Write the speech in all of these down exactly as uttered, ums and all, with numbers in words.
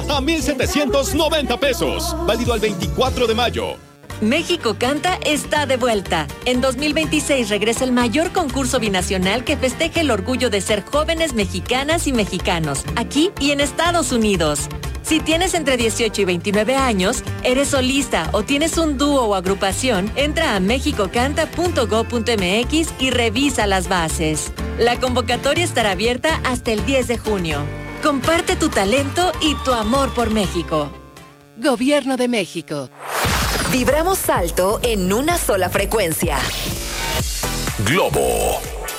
a mil setecientos noventa pesos. Válido al veinticuatro de mayo. México Canta está de vuelta. En dos mil veintiséis regresa el mayor concurso binacional que festeje el orgullo de ser jóvenes mexicanas y mexicanos, aquí y en Estados Unidos. Si tienes entre dieciocho y veintinueve años, eres solista o tienes un dúo o agrupación, entra a mexico canta punto gob punto eme equis y revisa las bases. La convocatoria estará abierta hasta el diez de junio. Comparte tu talento y tu amor por México. Gobierno de México. Vibramos alto en una sola frecuencia. Globo.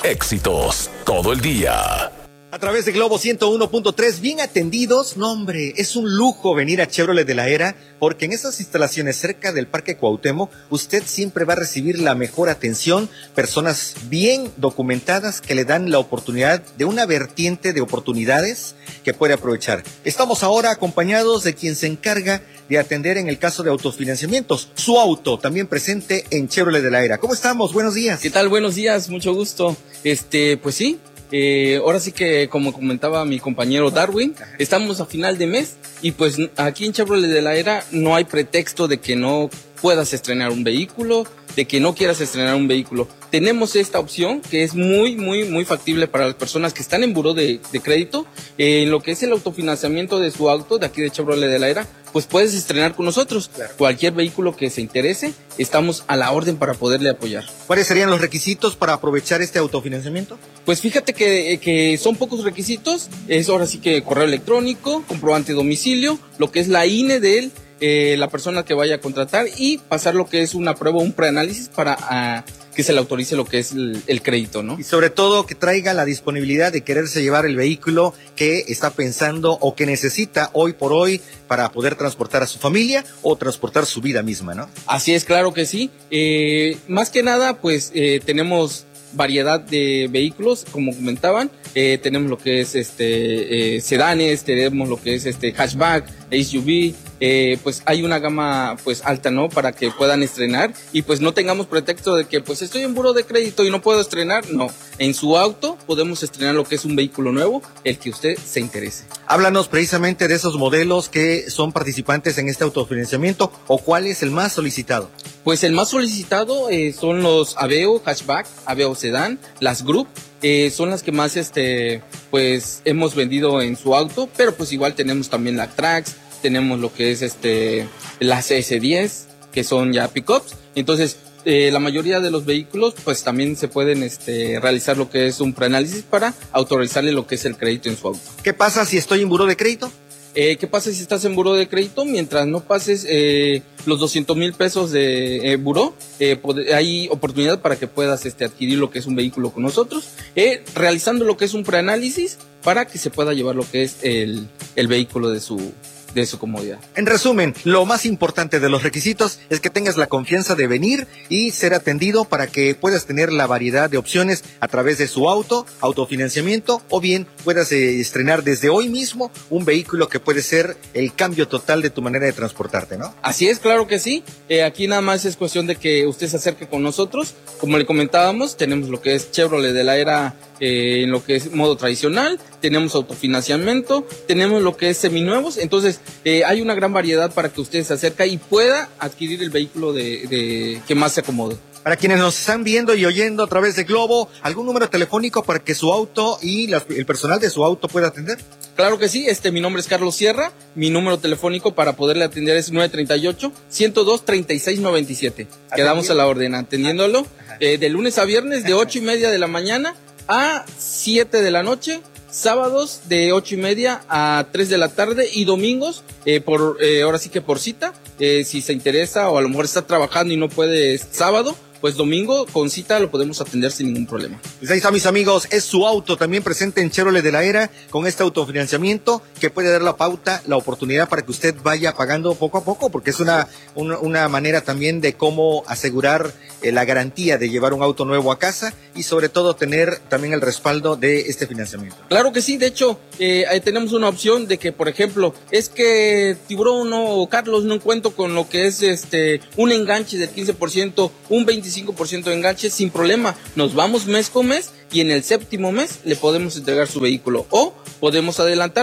Éxitos todo el día. A través de Globo ciento uno punto tres, bien atendidos. No, hombre, es un lujo venir a Chevrolet de la Era, porque en estas instalaciones cerca del Parque Cuauhtémoc, usted siempre va a recibir la mejor atención, personas bien documentadas que le dan la oportunidad de una vertiente de oportunidades que puede aprovechar. Estamos ahora acompañados de quien se encarga de atender en el caso de autofinanciamientos, su auto, también presente en Chevrolet de la Era. ¿Cómo estamos? Buenos días. ¿Qué tal? Buenos días, mucho gusto. Este, pues sí. Eh, ahora sí que, como comentaba mi compañero Darwin, estamos a final de mes y pues aquí en Chevrolet de la Era no hay pretexto de que no puedas estrenar un vehículo, de que no quieras estrenar un vehículo. Tenemos esta opción que es muy, muy, muy factible para las personas que están en buró de, de crédito. Eh, en lo que es el autofinanciamiento de su auto, de aquí de Chevrolet de la Era, pues puedes estrenar con nosotros. Claro. Cualquier vehículo que se interese, estamos a la orden para poderle apoyar. ¿Cuáles serían los requisitos para aprovechar este autofinanciamiento? Pues fíjate que, que son pocos requisitos. Es ahora sí que correo electrónico, comprobante de domicilio, lo que es la I N E de él, eh, la persona que vaya a contratar y pasar lo que es una prueba, un preanálisis para uh, que se le autorice lo que es el, el crédito, ¿no? Y sobre todo que traiga la disponibilidad de quererse llevar el vehículo que está pensando o que necesita hoy por hoy para poder transportar a su familia o transportar su vida misma, ¿no? Así es, claro que sí. Eh, más que nada, pues eh, tenemos variedad de vehículos, como comentaban. Eh, tenemos lo que es este eh, sedanes, tenemos lo que es este hatchback, S U V. Eh, pues hay una gama pues alta, ¿no? Para que puedan estrenar y pues no tengamos pretexto de que pues estoy en buró de crédito y no puedo estrenar. No, en su auto podemos estrenar lo que es un vehículo nuevo, el que usted se interese. Háblanos precisamente de esos modelos que son participantes en este autofinanciamiento o cuál es el más solicitado. Pues el más solicitado eh, son los Aveo hatchback, Aveo sedán, las Group. Eh, son las que más este pues hemos vendido en su auto, pero pues igual tenemos también la Trax, tenemos lo que es este las C S diez, que son ya pickups. Entonces eh, la mayoría de los vehículos pues también se pueden este realizar lo que es un preanálisis para autorizarle lo que es el crédito en su auto. ¿Qué pasa si estoy en buró de crédito? Eh, ¿Qué pasa si estás en buró de crédito? Mientras no pases eh, los doscientos mil pesos de eh, buró, eh, pod- hay oportunidad para que puedas este, adquirir lo que es un vehículo con nosotros, eh, realizando lo que es un preanálisis para que se pueda llevar lo que es el, el vehículo de su, de su comodidad. En resumen, lo más importante de los requisitos es que tengas la confianza de venir y ser atendido para que puedas tener la variedad de opciones a través de su auto, autofinanciamiento, o bien puedas eh, estrenar desde hoy mismo un vehículo que puede ser el cambio total de tu manera de transportarte, ¿no? Así es, claro que sí. Eh, aquí nada más es cuestión de que usted se acerque con nosotros. Como le comentábamos, tenemos lo que es Chevrolet de la Era eh, en lo que es modo tradicional, tenemos autofinanciamiento, tenemos lo que es seminuevos. Entonces eh, hay una gran variedad para que usted se acerque y pueda adquirir el vehículo de, de que más se acomode. Para quienes nos están viendo y oyendo a través de Globo, ¿algún número telefónico para que su auto y la, el personal de su auto pueda atender? Claro que sí, este, mi nombre es Carlos Sierra, mi número telefónico para poderle atender es nueve tres ocho, ciento dos, treinta y seis noventa y siete. Quedamos a la orden atendiéndolo eh, de lunes a viernes de ocho y media de la mañana a siete de la noche, sábados de ocho y media a tres de la tarde y domingos, eh, por eh, ahora sí que por cita, eh, si se interesa o a lo mejor está trabajando y no puede sábado, pues domingo con cita lo podemos atender sin ningún problema. Pues ahí está, mis amigos, es su auto también presente en Chevrolet de la Era con este autofinanciamiento que puede dar la pauta, la oportunidad para que usted vaya pagando poco a poco, porque es una, una, una manera también de cómo asegurar eh, la garantía de llevar un auto nuevo a casa y sobre todo tener también el respaldo de este financiamiento. Claro que sí, de hecho eh, ahí tenemos una opción de que, por ejemplo, es que Tiburón o Carlos no cuento con lo que es este un enganche del quince por ciento, un veinticinco por ciento de enganche, sin problema, nos vamos mes con mes y en el séptimo mes le podemos entregar su vehículo o podemos adelantarlo.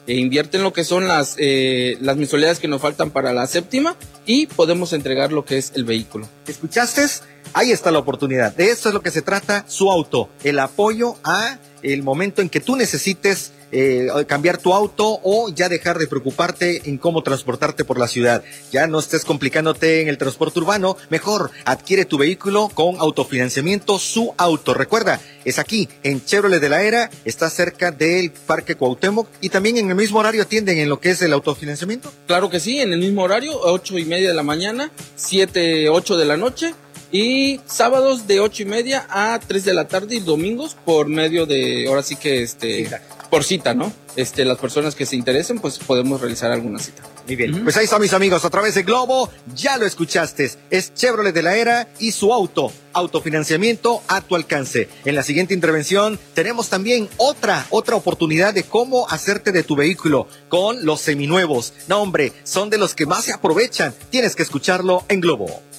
e invierte en lo que son las, eh, las mensualidades que nos faltan para la séptima y podemos entregar lo que es el vehículo. ¿Escuchaste? Ahí está la oportunidad. De eso es lo que se trata Su Auto, el apoyo a el momento en que tú necesites eh, cambiar tu auto o ya dejar de preocuparte en cómo transportarte por la ciudad. Ya no estés complicándote en el transporte urbano, mejor adquiere tu vehículo con autofinanciamiento Su Auto. Recuerda, es aquí en Chevrolet de la Era, está cerca del Parque Cuauhtémoc y también en el mismo horario atienden en lo que es el autofinanciamiento. Claro que sí, en el mismo horario, ocho y media de la mañana, siete, ocho de la noche. Y sábados de ocho y media a tres de la tarde y domingos por medio de, ahora sí que este, cita. por cita, ¿no? Este, las personas que se interesen, pues podemos realizar alguna cita. Muy bien, uh-huh. Pues ahí están mis amigos, a través de Globo, ya lo escuchaste, es Chevrolet de la Era y Su Auto, autofinanciamiento a tu alcance. En la siguiente intervención tenemos también otra, otra oportunidad de cómo hacerte de tu vehículo con los seminuevos. No hombre, son de los que más se aprovechan, tienes que escucharlo en Globo.